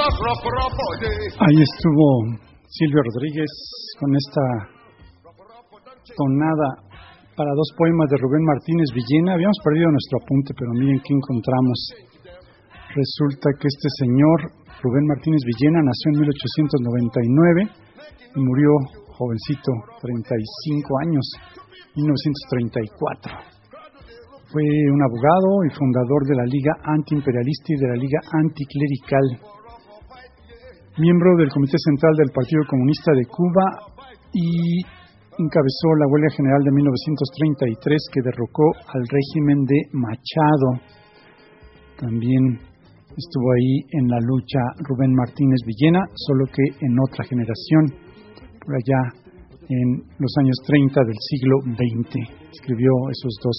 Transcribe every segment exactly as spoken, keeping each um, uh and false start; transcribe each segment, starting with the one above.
Ahí estuvo Silvio Rodríguez con esta tonada para dos poemas de Rubén Martínez Villena. Habíamos perdido nuestro apunte, pero miren qué encontramos. Resulta que este señor, Rubén Martínez Villena, nació en mil ochocientos noventa y nueve y murió jovencito, treinta y cinco años, mil novecientos treinta y cuatro. Fue un abogado y fundador de la Liga Antiimperialista y de la Liga Anticlerical. Miembro del Comité Central del Partido Comunista de Cuba y encabezó la huelga general de mil novecientos treinta y tres que derrocó al régimen de Machado. También estuvo ahí en la lucha Rubén Martínez Villena, solo que en otra generación, por allá en los años treinta del siglo veinte. Escribió esos dos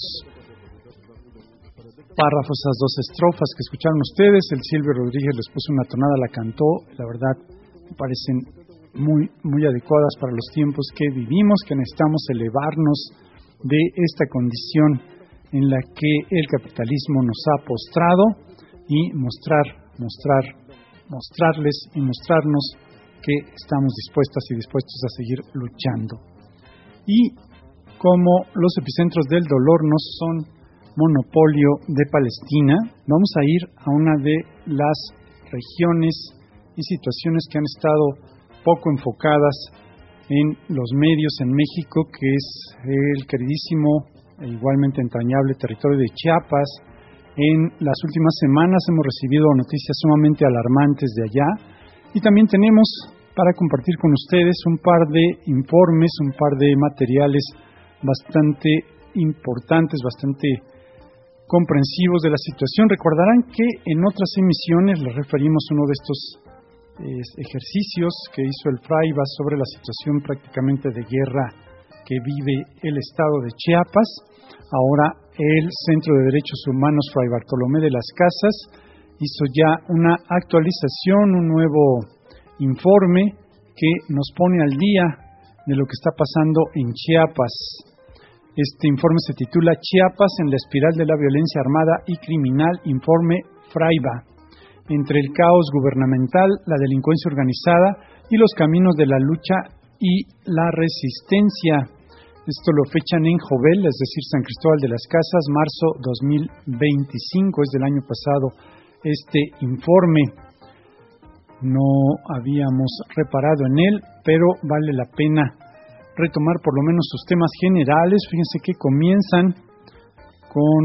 párrafos, esas dos estrofas que escucharon ustedes. El Silvio Rodríguez les puso una tonada, la cantó. La verdad, me parecen muy, muy adecuadas para los tiempos que vivimos, que necesitamos elevarnos de esta condición en la que el capitalismo nos ha postrado y mostrar, mostrar, mostrarles y mostrarnos que estamos dispuestas y dispuestos a seguir luchando. Y como los epicentros del dolor no son monopolio de Palestina, vamos a ir a una de las regiones y situaciones que han estado poco enfocadas en los medios en México, que es el queridísimo e igualmente entrañable territorio de Chiapas. En las últimas semanas hemos recibido noticias sumamente alarmantes de allá y también tenemos para compartir con ustedes un par de informes, un par de materiales bastante importantes, bastante comprensivos de la situación. Recordarán que en otras emisiones les referimos a uno de estos eh, ejercicios que hizo el Fraiba sobre la situación prácticamente de guerra que vive el estado de Chiapas. Ahora el Centro de Derechos Humanos Fray Bartolomé de las Casas hizo ya una actualización, un nuevo informe que nos pone al día de lo que está pasando en Chiapas. Este informe se titula Chiapas en la espiral de la violencia armada y criminal, informe Fraiba. Entre el caos gubernamental, la delincuencia organizada y los caminos de la lucha y la resistencia. Esto lo fechan en Jovel, es decir, San Cristóbal de las Casas, marzo dos mil veinticinco, es del año pasado este informe. No habíamos reparado en él, pero vale la pena retomar por lo menos sus temas generales. Fíjense que comienzan con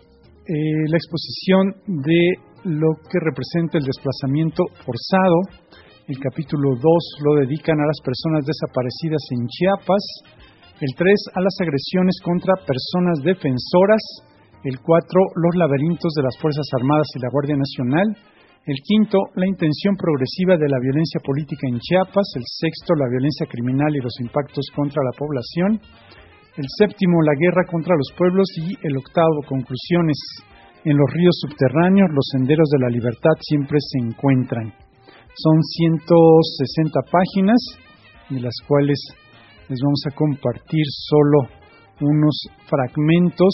eh, la exposición de lo que representa el desplazamiento forzado. El capítulo dos lo dedican a las personas desaparecidas en Chiapas. El tres a las agresiones contra personas defensoras. El cuatro los laberintos de las Fuerzas Armadas y la Guardia Nacional. El quinto, la intención progresiva de la violencia política en Chiapas. El sexto, la violencia criminal y los impactos contra la población. El séptimo, la guerra contra los pueblos. Y el octavo, conclusiones. En los ríos subterráneos, los senderos de la libertad siempre se encuentran. Son ciento sesenta páginas, de las cuales les vamos a compartir solo unos fragmentos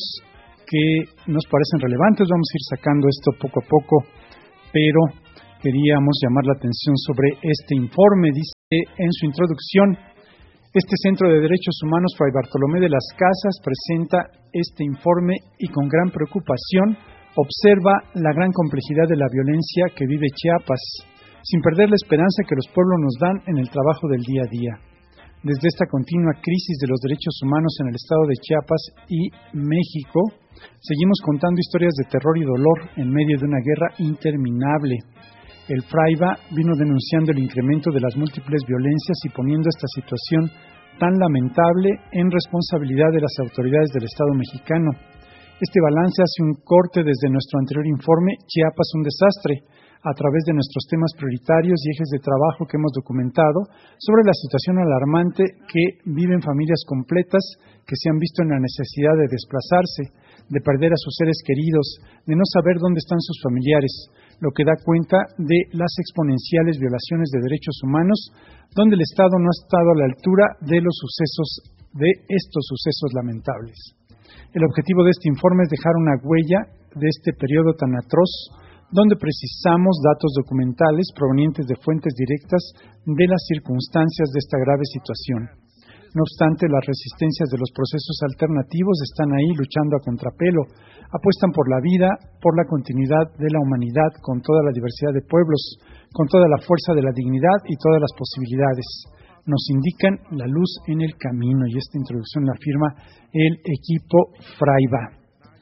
que nos parecen relevantes. Vamos a ir sacando esto poco a poco, pero queríamos llamar la atención sobre este informe. Dice en su introducción, este Centro de Derechos Humanos Fray Bartolomé de las Casas presenta este informe y con gran preocupación observa la gran complejidad de la violencia que vive Chiapas, sin perder la esperanza que los pueblos nos dan en el trabajo del día a día. Desde esta continua crisis de los derechos humanos en el estado de Chiapas y México, seguimos contando historias de terror y dolor en medio de una guerra interminable. El Fraiba vino denunciando el incremento de las múltiples violencias y poniendo esta situación tan lamentable en responsabilidad de las autoridades del Estado mexicano. Este balance hace un corte desde nuestro anterior informe, Chiapas un desastre, a través de nuestros temas prioritarios y ejes de trabajo que hemos documentado sobre la situación alarmante que viven familias completas que se han visto en la necesidad de desplazarse, de perder a sus seres queridos, de no saber dónde están sus familiares, lo que da cuenta de las exponenciales violaciones de derechos humanos, donde el Estado no ha estado a la altura de los sucesos, de estos sucesos lamentables. El objetivo de este informe es dejar una huella de este periodo tan atroz, donde precisamos datos documentales provenientes de fuentes directas de las circunstancias de esta grave situación. No obstante, las resistencias de los procesos alternativos están ahí luchando a contrapelo, apuestan por la vida, por la continuidad de la humanidad con toda la diversidad de pueblos, con toda la fuerza de la dignidad y todas las posibilidades. Nos indican la luz en el camino, y esta introducción la firma el equipo Fraiba.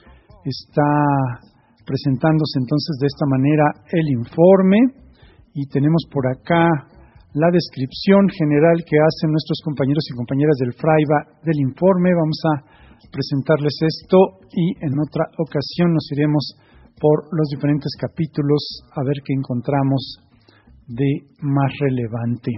Está presentándose entonces de esta manera el informe, y tenemos por acá la descripción general que hacen nuestros compañeros y compañeras del Fraiba del informe. Vamos a presentarles esto y en otra ocasión nos iremos por los diferentes capítulos a ver qué encontramos de más relevante.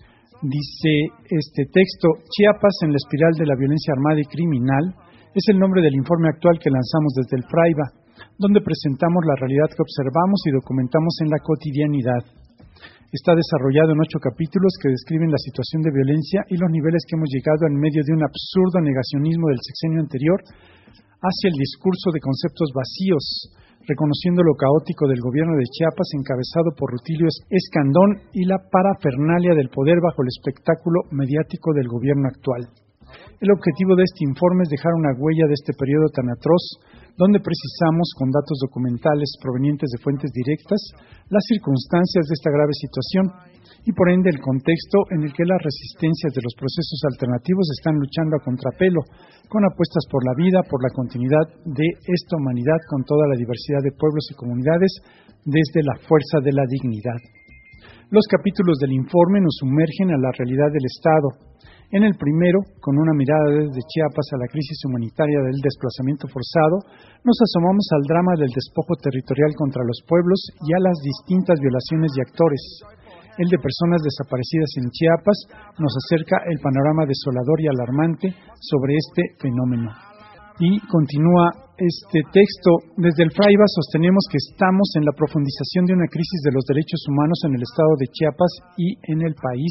Dice este texto: Chiapas en la espiral de la violencia armada y criminal es el nombre del informe actual que lanzamos desde el Fraiba, donde presentamos la realidad que observamos y documentamos en la cotidianidad. Está desarrollado en ocho capítulos que describen la situación de violencia y los niveles que hemos llegado en medio de un absurdo negacionismo del sexenio anterior hacia el discurso de conceptos vacíos, reconociendo lo caótico del gobierno de Chiapas encabezado por Rutilio Escandón y la parafernalia del poder bajo el espectáculo mediático del gobierno actual. El objetivo de este informe es dejar una huella de este periodo tan atroz, donde precisamos con datos documentales provenientes de fuentes directas las circunstancias de esta grave situación y por ende el contexto en el que las resistencias de los procesos alternativos están luchando a contrapelo, con apuestas por la vida, por la continuidad de esta humanidad con toda la diversidad de pueblos y comunidades desde la fuerza de la dignidad. Los capítulos del informe nos sumergen a la realidad del Estado. En el primero, con una mirada desde Chiapas a la crisis humanitaria del desplazamiento forzado, nos asomamos al drama del despojo territorial contra los pueblos y a las distintas violaciones de actores. El de personas desaparecidas en Chiapas nos acerca el panorama desolador y alarmante sobre este fenómeno. Y continúa este texto: desde el Fraiba sostenemos que estamos en la profundización de una crisis de los derechos humanos en el estado de Chiapas y en el país.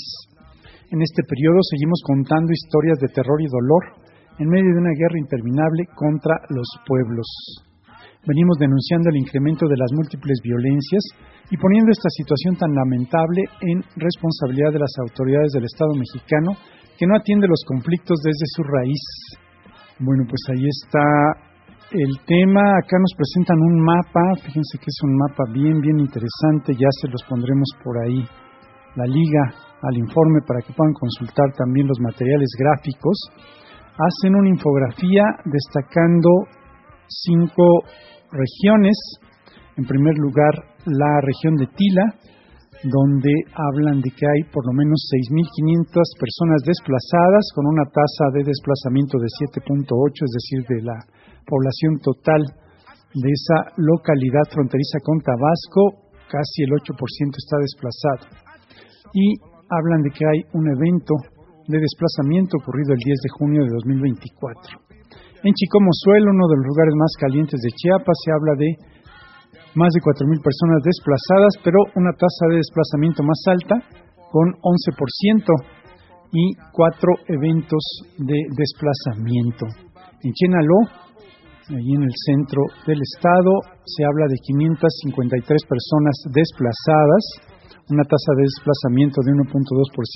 En este periodo seguimos contando historias de terror y dolor en medio de una guerra interminable contra los pueblos. Venimos denunciando el incremento de las múltiples violencias y poniendo esta situación tan lamentable en responsabilidad de las autoridades del Estado mexicano, que no atiende los conflictos desde su raíz. Bueno, pues ahí está el tema. Acá nos presentan un mapa, fíjense que es un mapa bien, bien interesante, ya se los pondremos por ahí, la liga al informe para que puedan consultar también los materiales gráficos. Hacen una infografía destacando cinco regiones. En primer lugar, la región de Tila, donde hablan de que hay por lo menos seis mil quinientas personas desplazadas, con una tasa de desplazamiento de siete punto ocho, es decir, de la población total de esa localidad fronteriza con Tabasco, casi el ocho por ciento está desplazado. Y hablan de que hay un evento de desplazamiento ocurrido el diez de junio de dos mil veinticuatro. En Chicomozuelo, uno de los lugares más calientes de Chiapas, se habla de más de cuatro mil personas desplazadas, pero una tasa de desplazamiento más alta, con once por ciento, y cuatro eventos de desplazamiento. En Chenaló, allí en el centro del estado, se habla de quinientas cincuenta y tres personas desplazadas, una tasa de desplazamiento de uno punto dos por